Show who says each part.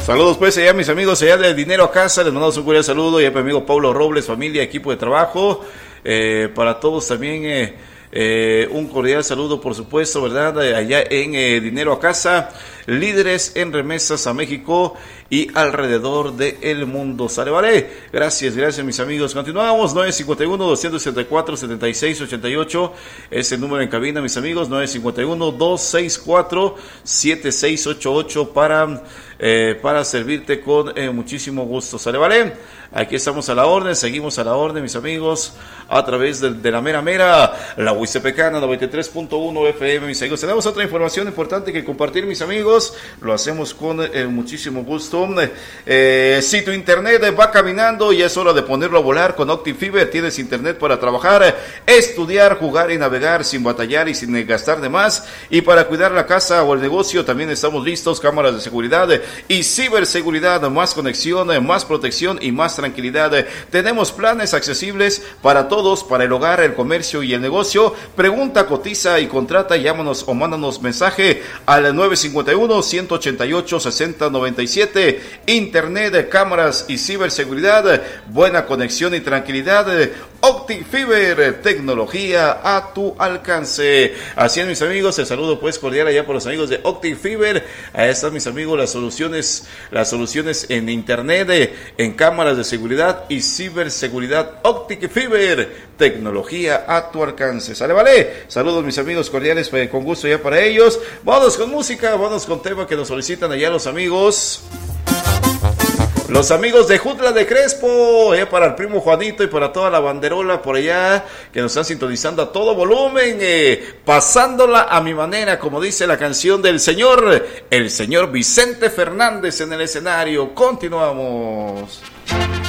Speaker 1: Saludos pues allá mis amigos allá de Dinero a Casa, les mandamos un cordial saludo y a mi amigo Pablo Robles, familia, equipo de trabajo, para todos también un cordial saludo por supuesto, ¿verdad? Allá en Dinero a Casa, líderes en remesas a México y alrededor del mundo. ¿Sale, vale? Gracias mis amigos. Continuamos, 951-274-7688 es el número en cabina, mis amigos, 951-264-7688 para servirte con muchísimo gusto. ¿Sale, vale? Aquí estamos a la orden, seguimos a la orden, mis amigos, a través de la mera, la Huistepecana 93.1 FM, mis amigos. Tenemos otra información importante que compartir, mis amigos, lo hacemos con muchísimo gusto. Si tu internet va caminando y es hora de ponerlo a volar con OptiFiber, tienes internet para trabajar, estudiar, jugar y navegar sin batallar y sin gastar de más. Y para cuidar la casa o el negocio también estamos listos, cámaras de seguridad y ciberseguridad, más conexión, más protección y más tranquilidad. Tenemos planes accesibles para todos, para el hogar, el comercio y el negocio. Pregunta, cotiza y contrata, llámanos o mándanos mensaje al 951-188-6097. Internet, cámaras y ciberseguridad, buena conexión y tranquilidad. OptiFiber, tecnología a tu alcance. Así es, mis amigos, el saludo pues cordial allá por los amigos de OptiFiber. Ahí están, mis amigos, las soluciones en internet, en cámaras de seguridad y ciberseguridad. OptiFiber, tecnología a tu alcance. ¿Sale, vale? Saludos, mis amigos cordiales, con gusto ya para ellos. Vámonos con música, vámonos con tema que nos solicitan allá los amigos. Los amigos de Jutla de Crespo, para el primo Juanito y para toda la banderola por allá que nos están sintonizando a todo volumen, pasándola a mi manera, como dice la canción del señor, el señor Vicente Fernández en el escenario. Continuamos.